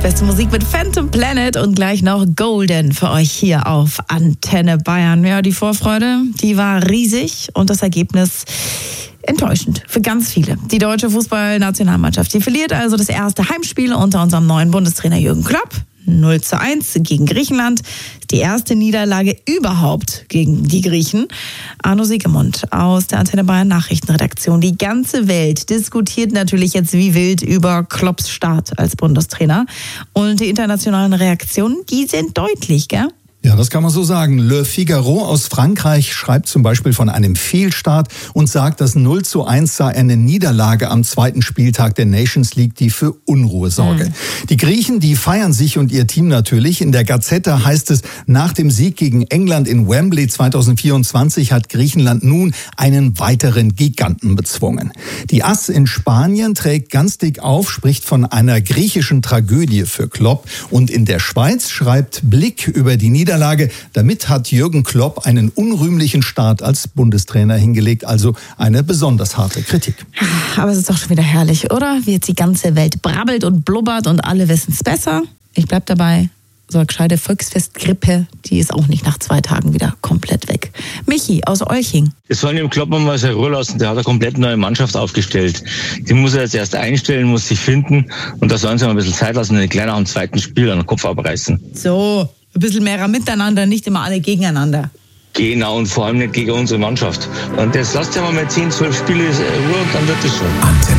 Beste Musik mit Phantom Planet und gleich noch Golden für euch hier auf Antenne Bayern. Ja, die Vorfreude, die war riesig und das Ergebnis enttäuschend für ganz viele. Die deutsche Fußballnationalmannschaft, die verliert also das erste Heimspiel unter unserem neuen Bundestrainer Jürgen Klopp. 0:1 gegen Griechenland. Die erste Niederlage überhaupt gegen die Griechen. Arno Siegemund aus der Antenne Bayern Nachrichtenredaktion. Die ganze Welt diskutiert natürlich jetzt wie wild über Klopps Start als Bundestrainer. Und die internationalen Reaktionen, die sind deutlich, gell? Ja, das kann man so sagen. Le Figaro aus Frankreich schreibt zum Beispiel von einem Fehlstart und sagt, das 0:1 sei eine Niederlage am zweiten Spieltag der Nations League, die für Unruhe sorge. Die Griechen, die feiern sich und ihr Team natürlich. In der Gazzetta heißt es, nach dem Sieg gegen England in Wembley 2024 hat Griechenland nun einen weiteren Giganten bezwungen. Die AS in Spanien trägt ganz dick auf, spricht von einer griechischen Tragödie für Klopp. Und in der Schweiz schreibt Blick über die Niederlage. Damit hat Jürgen Klopp einen unrühmlichen Start als Bundestrainer hingelegt, also eine besonders harte Kritik. Aber es ist doch schon wieder herrlich, oder? Wie jetzt die ganze Welt brabbelt und blubbert und alle wissen es besser. Ich bleib dabei, so eine gescheite Volksfestgrippe, die ist auch nicht nach 2 Tagen wieder komplett weg. Michi aus Olching. Das sollen dem Klopp mal seine Ruhe lassen. Der hat eine komplett neue Mannschaft aufgestellt. Die muss er jetzt erst einstellen, muss sich finden. Und da sollen sie mal ein bisschen Zeit lassen, den Kleiner am zweiten Spiel an den Kopf abreißen. So, ein bisschen mehr miteinander, nicht immer alle gegeneinander. Genau, und vor allem nicht gegen unsere Mannschaft. Und das lasst ja mal 10, 12 Spiele Ruhe und dann wird es schon. Antenne